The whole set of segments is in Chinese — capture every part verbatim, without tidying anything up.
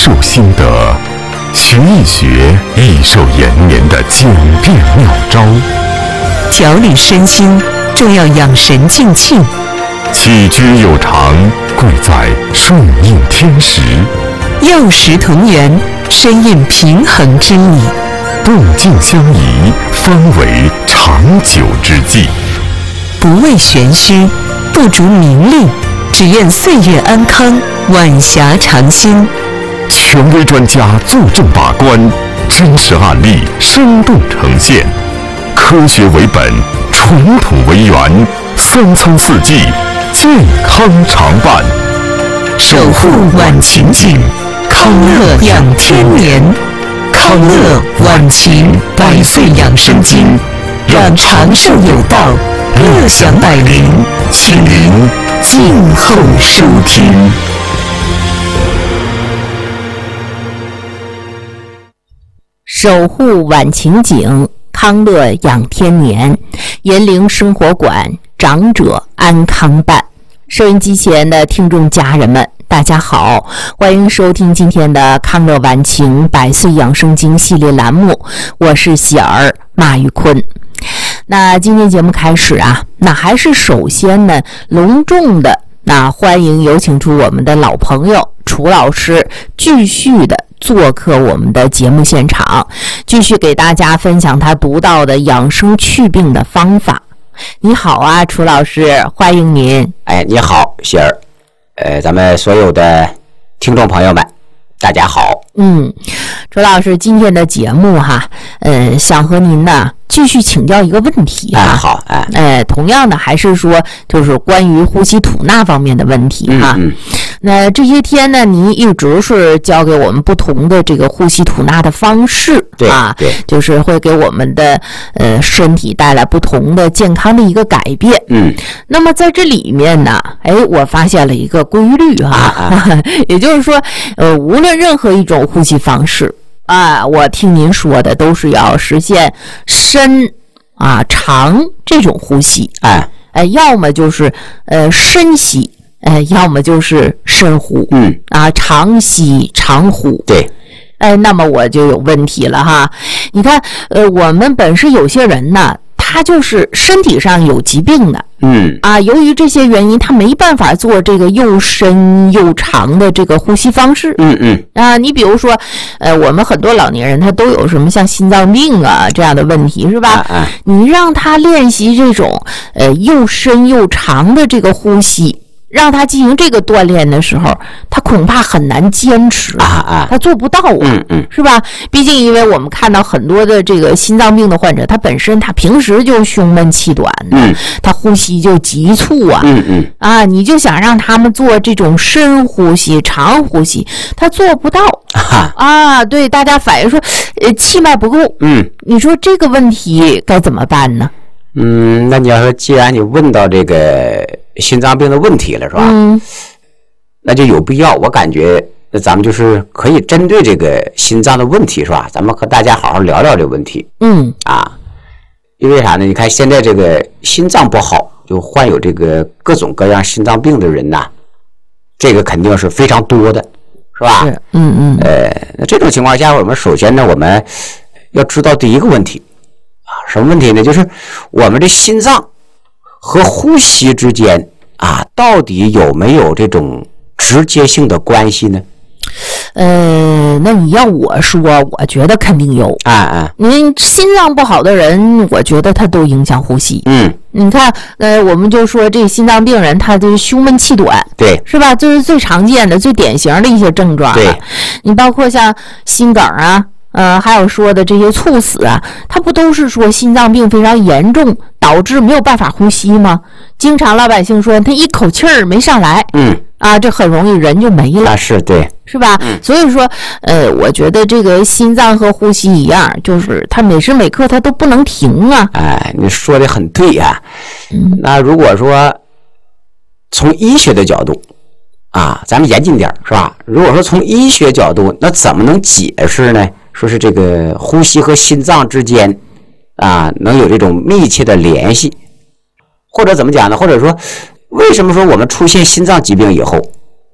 受心得，学一学益寿延年的简便妙招。 调理身心，重要养神静气。 起居有常，贵在顺应天时。 药食同源，深谚平衡之理。 动静相宜，方为长久之计。 不畏玄虚，不逐名利，只愿岁月安康，晚霞长新。 权威专家坐镇把关，真实案例生动呈现，科学为本，传统为源，三餐四季健康常伴。 守护晚晴景，康乐养天年。康乐晚晴百岁养生经，让长寿有道，乐享百龄，请您静候收听。 守护晚晴景，康乐养天年。延龄生活馆，长者安康办。收音机前的听众家人们，大家好，欢迎收听今天的康乐晚晴百岁养生经系列栏目，我是喜儿马玉坤。那今天节目开始啊，那还是首先呢，隆重的那欢迎有请出我们的老朋友楚老师，继续的做客我们的节目现场，继续给大家分享他独到的养生祛病的方法。你好啊，楚老师，欢迎您。 哎，你好，喜儿。呃，咱们所有的听众朋友们，大家好。 嗯，楚老师，今天的节目哈，呃，想和您呢继续请教一个问题哈。 哎，好，哎， 呃，同样的还是说就是关于呼吸吐纳方面的问题哈。 嗯嗯那这些天呢，您一直是教给我们不同的这个呼吸吐纳的方式， 对啊， 对， 就是会给我们的呃身体带来不同的健康的一个改变。 嗯， 那么在这里面呢，哎，我发现了一个规律哈、啊啊，也就是说，呃，无论任何一种呼吸方式啊，我听您说的都是要实现深啊长这种呼吸， 哎， 哎，要么就是呃深吸。呃，要么就是深呼， 嗯啊，长吸长呼， 对， 哎，那么我就有问题了哈。你看，呃，我们本是有些人呢，他就是身体上有疾病的， 嗯啊，由于这些原因，他没办法做这个又深又长的这个呼吸方式， 嗯嗯啊，你比如说，呃，我们很多老年人他都有什么像心脏病啊这样的问题，是吧？ 啊啊你让他练习这种呃又深又长的这个呼吸。让他进行这个锻炼的时候，他恐怕很难坚持啊啊， 他做不到啊， 嗯嗯， 是吧？毕竟因为我们看到很多的这个心脏病的患者，他本身他平时就胸闷气短的， 嗯， 他呼吸就急促啊， 嗯嗯啊，你就想让他们做这种深呼吸、长呼吸，他做不到啊啊。对，大家反映说，呃，气脉不够， 嗯， 你说这个问题该怎么办呢？ 嗯，那你要说，既然你问到这个心脏病的问题了，是吧？ 嗯， 那就有必要，我感觉那咱们就是可以针对这个心脏的问题，是吧？咱们和大家好好聊聊这个问题。 嗯啊，因为啥呢？你看现在这个心脏不好，就患有这个各种各样心脏病的人呐，这个肯定是非常多的，是吧？ 是，嗯嗯， 呃，那这种情况下，我们首先呢，我们要知道第一个问题啊，什么问题呢？就是我们的心脏和呼吸之间啊，到底有没有这种直接性的关系呢？ 呃，那你要我说，我觉得肯定有。 啊啊， 您心脏不好的人，我觉得他都影响呼吸。 嗯， 你看，呃，我们就说这心脏病人，他就是胸闷气短， 对， 是吧？这是最常见的、最典型的一些症状。 对， 你包括像心梗啊，呃，还有说的这些猝死啊，它不都是说心脏病非常严重，导致没有办法呼吸吗？经常老百姓说他一口气儿没上来， 嗯， 啊，这很容易人就没了。 啊是对。 是吧？嗯、所以说，呃，我觉得这个心脏和呼吸一样，就是它每时每刻它都不能停啊。 哎，你说的很对啊。 嗯， 那如果说从医学的角度啊，咱们严谨点是吧？如果说从医学角度，那怎么能解释呢？说是这个呼吸和心脏之间啊，能有这种密切的联系，或者怎么讲呢？或者说，为什么说我们出现心脏疾病以后？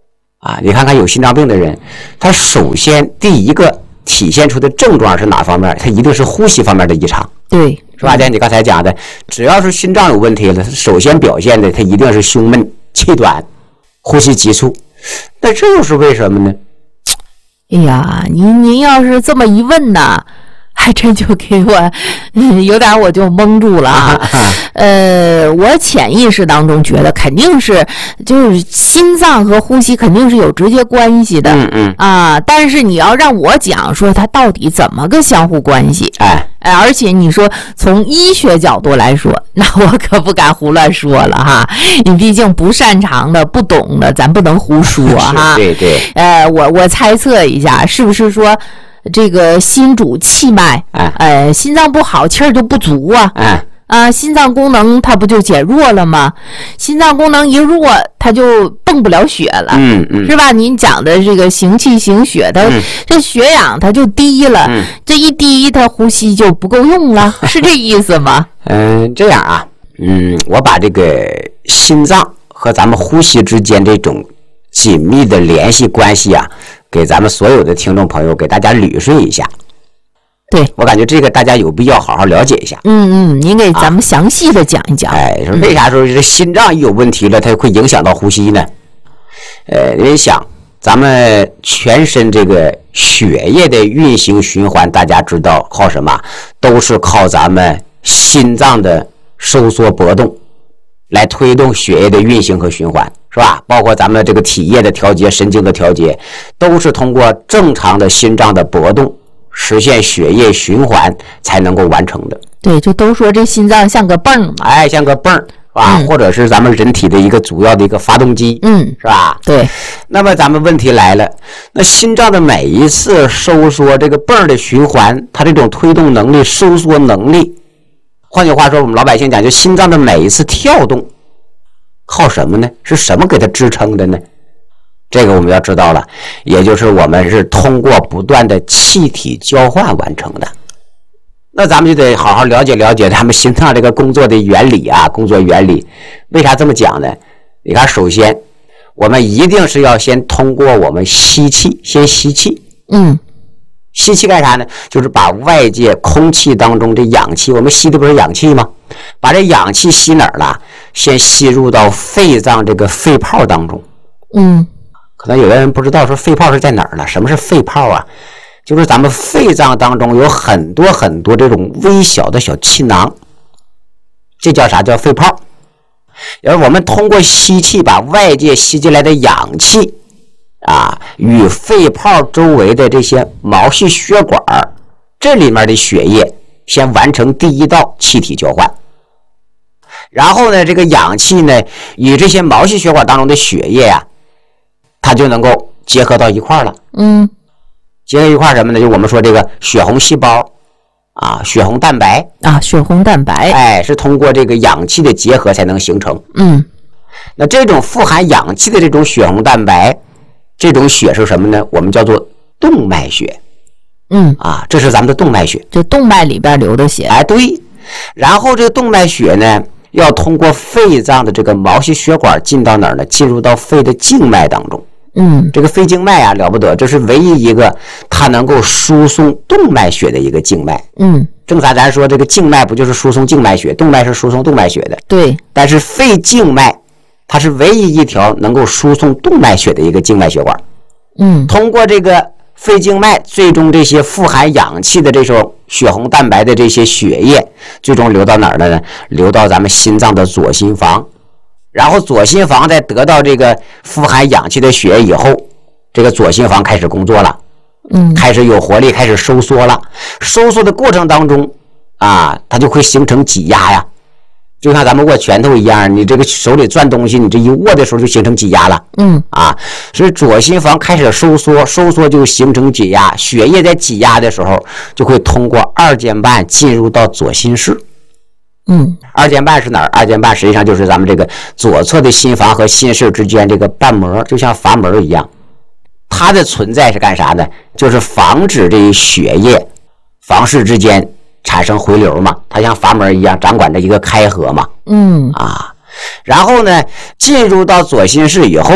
啊，你看看有心脏病的人，他首先第一个体现出的症状是哪方面？他一定是呼吸方面的异常。 对， 是吧？像你刚才讲的，只要是心脏有问题了，首先表现的他一定是胸闷、气短、呼吸急促。那这又是为什么呢？ 哎呀，您您要是这么一问呢，还真就给我，嗯，有点我就蒙住了啊。呃，我潜意识当中觉得肯定是，就是心脏和呼吸肯定是有直接关系的。 嗯嗯啊，但是你要让我讲说它到底怎么个相互关系？ 哎哎，而且你说从医学角度来说，那我可不敢胡乱说了哈。你毕竟不擅长的、不懂的，咱不能胡说哈。 对对。 呃，我我猜测一下，是不是说？这个心主气脉， 哎， 呃，心脏不好，气儿就不足啊， 哎， 啊，心脏功能它不就减弱了吗？心脏功能一弱，它就泵不了血了， 嗯嗯， 是吧？您讲的这个行气行血，它、嗯、这血氧它就低了， 嗯、 这一低，它呼吸就不够用了，是这意思吗？ 嗯，这样啊，嗯，我把这个心脏和咱们呼吸之间这种紧密的联系关系啊。给咱们所有的听众朋友给大家捋顺一下， 对， 我感觉这个大家有必要好好了解一下。 嗯嗯，您给咱们详细的讲一讲。 啊、哎，说为啥说这心脏一有问题了，它会影响到呼吸呢？呃，你想，咱们全身这个血液的运行循环，大家知道靠什么？都是靠咱们心脏的收缩搏动来推动血液的运行和循环。是吧？包括咱们这个体液的调节、神经的调节，都是通过正常的心脏的搏动，实现血液循环才能够完成的。 对，就都说这心脏像个泵嘛， 哎，像个泵，是吧？嗯、或者是咱们人体的一个主要的一个发动机， 嗯， 是吧？ 对。 那么咱们问题来了，那心脏的每一次收缩，这个泵的循环，它这种推动能力、收缩能力，换句话说，我们老百姓讲，就心脏的每一次跳动。靠什么呢？是什么给它支撑的呢？这个我们要知道了，也就是我们是通过不断的气体交换完成的。那咱们就得好好了解了解咱们心脏这个工作的原理啊，工作原理。为啥这么讲呢？你看，首先我们一定是要先通过我们吸气，先吸气。 嗯， 吸气干啥呢？就是把外界空气当中的氧气，我们吸的不是氧气吗？把这氧气吸哪儿了？先吸入到肺脏这个肺泡当中。 嗯， 可能有的人不知道说肺泡是在哪儿呢？什么是肺泡啊？就是咱们肺脏当中有很多很多这种微小的小气囊，这叫啥？叫肺泡。而我们通过吸气把外界吸进来的氧气啊，与肺泡周围的这些毛细血管这里面的血液先完成第一道气体交换。然后呢，这个氧气呢，与这些毛细血管当中的血液啊，它就能够结合到一块了。 嗯， 结合一块什么呢？就我们说这个血红细胞啊，血红蛋白啊，血红蛋白， 哎，是通过这个氧气的结合才能形成。 嗯， 那这种富含氧气的这种血红蛋白，这种血是什么呢？我们叫做动脉血。 嗯， 啊，这是咱们的动脉血， 就动脉里边流的血。 哎，对。然后这个动脉血呢，要通过肺脏的这个毛细血管进到哪儿呢？进入到肺的静脉当中。 嗯， 这个肺静脉啊了不得，这是唯一一个它能够输送动脉血的一个静脉。 嗯， 正常咱说这个静脉不就是输送静脉血，动脉是输送动脉血的。 对。 但是肺静脉它是唯一一条能够输送动脉血的一个静脉血管。 嗯， 通过这个肺静脉，最终这些富含氧气的这种血红蛋白的这些血液，最终流到哪儿了呢？流到咱们心脏的左心房。然后左心房在得到这个富含氧气的血液以后，这个左心房开始工作了， 嗯， 开始有活力，开始收缩了。收缩的过程当中啊，它就会形成挤压呀，就像咱们握拳头一样，你这个手里攥东西，你这一握的时候就形成挤压了。 嗯， 啊，所以左心房开始收缩，收缩就形成挤压，血液在挤压的时候就会通过二尖瓣进入到左心室。 嗯， 二尖瓣是哪儿？二尖瓣实际上就是咱们这个左侧的心房和心室之间这个瓣膜，就像阀门一样。它的存在是干啥呢？就是防止这一血液房室之间产生回流嘛，它像阀门一样掌管着一个开合嘛。 嗯， 啊，然后呢，进入到左心室以后，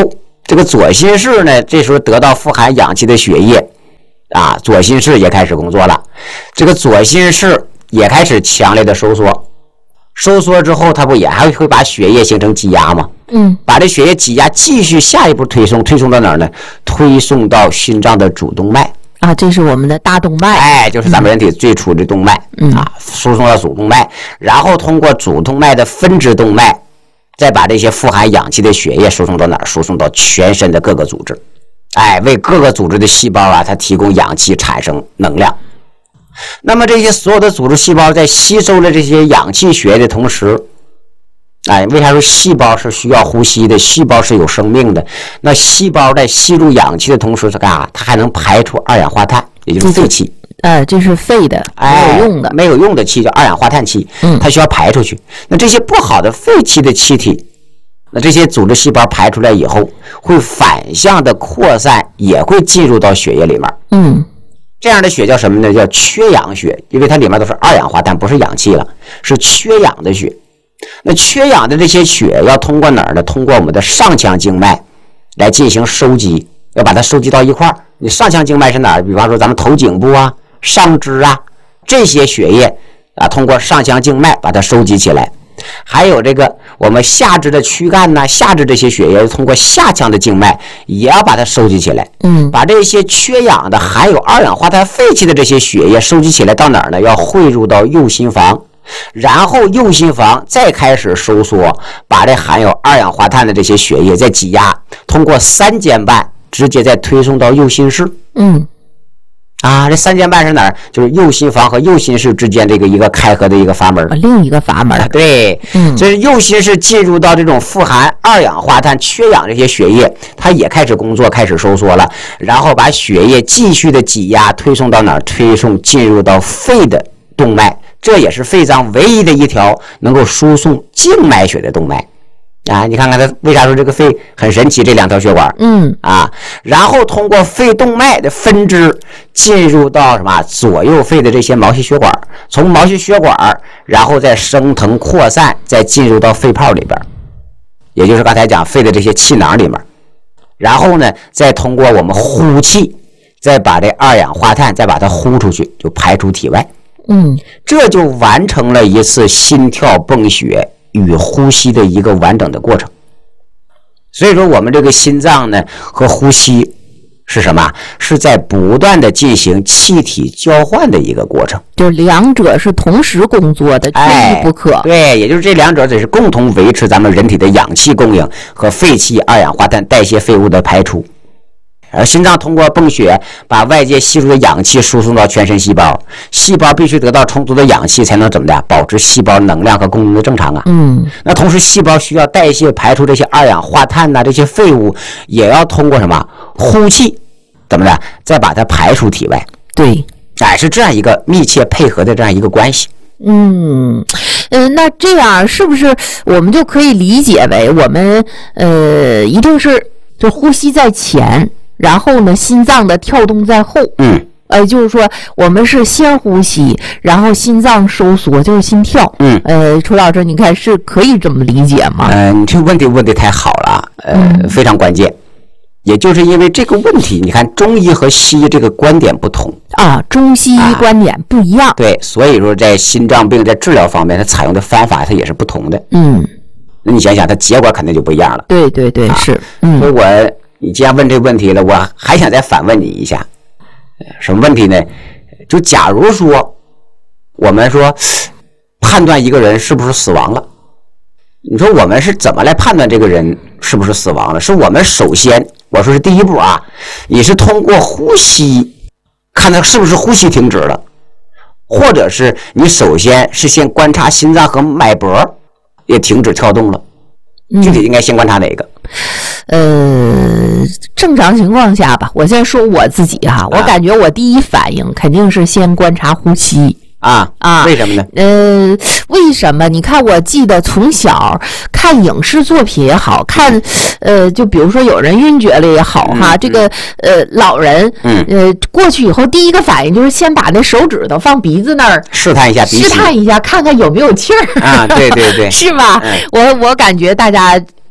这个左心室呢，这时候得到富含氧气的血液啊，左心室也开始工作了。这个左心室也开始强烈的收缩，收缩之后，它不也还会把血液形成挤压吗？ 嗯， 把这血液挤压继续下一步推送，推送到哪儿呢？推送到心脏的主动脉啊，这是我们的大动脉， 哎，就是咱们人体最初的动脉、嗯、啊，输送到主动脉，然后通过主动脉的分支动脉，再把这些富含氧气的血液输送到哪儿？输送到全身的各个组织，哎，为各个组织的细胞啊，它提供氧气，产生能量。那么这些所有的组织细胞在吸收了这些氧气血液的同时，哎，为啥说细胞是需要呼吸的？细胞是有生命的。那细胞在吸入氧气的同时，它干啥？它还能排出二氧化碳，也就是废气。 呃，这是废的，没有用的， 哎、没有用的气叫二氧化碳气， 嗯， 它需要排出去。那这些不好的废气的气体，那这些组织细胞排出来以后，会反向的扩散，也会进入到血液里面。 嗯。 这样的血叫什么呢？叫缺氧血，因为它里面都是二氧化碳，不是氧气了，是缺氧的血。那缺氧的这些血要通过哪儿呢？通过我们的上腔静脉来进行收集，要把它收集到一块儿。你上腔静脉是哪儿？比方说咱们头颈部啊、上肢啊，这些血液啊，通过上腔静脉把它收集起来。还有这个我们下肢的躯干呐、啊，下肢这些血液通过下腔的静脉也要把它收集起来。 嗯， 把这些缺氧的含有二氧化碳废气的这些血液收集起来到哪儿呢？要汇入到右心房，然后右心房再开始收缩，把这含有二氧化碳的这些血液再挤压，通过三尖瓣直接再推送到右心室。 嗯。 啊，这三尖瓣是哪儿？就是右心房和右心室之间这个一个开合的一个阀门， 另一个阀门。 啊、对，嗯，所以右心室进入到这种富含二氧化碳、缺氧这些血液，它也开始工作，开始收缩了，然后把血液继续的挤压，推送到哪儿？推送进入到肺的动脉，这也是肺脏唯一的一条能够输送静脉血的动脉。啊，你看看它为啥说这个肺很神奇？这两条血管， 嗯啊，然后通过肺动脉的分支进入到什么左右肺的这些毛细血管，从毛细血管，然后再升腾扩散，再进入到肺泡里边，也就是刚才讲肺的这些气囊里面，然后呢，再通过我们呼气，再把这二氧化碳再把它呼出去，就排出体外。 嗯， 这就完成了一次心跳泵血与呼吸的一个完整的过程。所以说我们这个心脏呢和呼吸是什么？是在不断的进行气体交换的一个过程， 就两者是同时工作的，缺一不可。 哎、对，也就是这两者得是共同维持咱们人体的氧气供应和废气、二氧化碳代谢废物的排出。而心脏通过泵血把外界吸入的氧气输送到全身细胞，细胞必须得到充足的氧气才能怎么的保持细胞能量和功能的正常啊。 嗯， 那同时细胞需要代谢排出这些二氧化碳呐、啊、这些废物，也要通过什么呼气怎么的再把它排出体外。 对， 哎，是这样一个密切配合的这样一个关系。 嗯，呃，那这样是不是我们就可以理解为我们呃一定是就呼吸在前，然后呢，心脏的跳动在后。 嗯， 呃，就是说我们是先呼吸，然后心脏收缩，就是心跳。 嗯， 呃，楚老师，你看是可以这么理解吗？ 呃，你这个问题问得太好了，呃，嗯、非常关键。也就是因为这个问题，你看中医和西医这个观点不同啊，中西医观点不一样。 啊、对，所以说在心脏病在治疗方面，它采用的方法它也是不同的。 嗯， 那你想想，它结果肯定就不一样了。 对对对，啊、是。 嗯，所以我你既然问这个问题了，我还想再反问你一下，什么问题呢？就假如说我们说判断一个人是不是死亡了，你说我们是怎么来判断这个人是不是死亡了？是我们首先，我说是第一步啊，你是通过呼吸看他是不是呼吸停止了，或者是你首先是先观察心脏和脉搏也停止跳动了，具体应该先观察哪个？ 呃，正常情况下吧，我先说我自己哈，我感觉我第一反应肯定是先观察呼吸。 啊啊！ 为什么呢？ 呃，为什么？你看，我记得从小看影视作品也好看，呃，就比如说有人晕厥了也好哈， 嗯、 这个呃老人， 嗯， 呃过去以后第一个反应就是先把那手指头放鼻子那儿试探一下鼻息， 试探一下看看有没有气儿啊，对对对， 是吧？嗯、我我感觉大家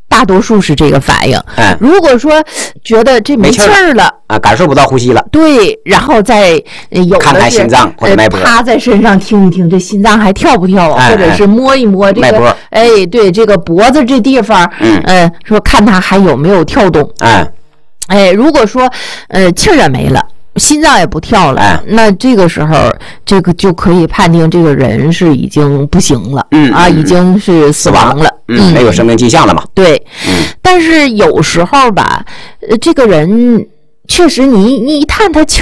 大多数是这个反应。 嗯， 如果说觉得这没气儿了啊，感受不到呼吸了， 对，然后再有的是看看心脏或者脉搏， 趴在身上听一听，这心脏还跳不跳啊？ 哎、 或者是摸一摸这个，哎，对，这个脖子这地方， 嗯， 呃，说看它还有没有跳动。 哎， 哎，如果说呃气儿也没了。心脏也不跳了， 哎、 那这个时候，这个就可以判定这个人是已经不行了， 嗯啊， 嗯已经是死亡了， 嗯，没有生命迹象了嘛。 对， 嗯， 但是有时候吧，呃，这个人确实你你一探他气